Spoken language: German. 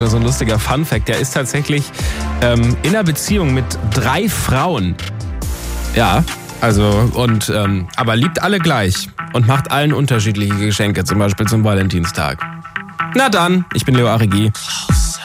So ein lustiger Funfact, der ist tatsächlich in einer Beziehung mit 3 Frauen. Ja, also aber liebt alle gleich und macht allen unterschiedliche Geschenke, zum Beispiel zum Valentinstag. Na dann, ich bin Leo Arrighi.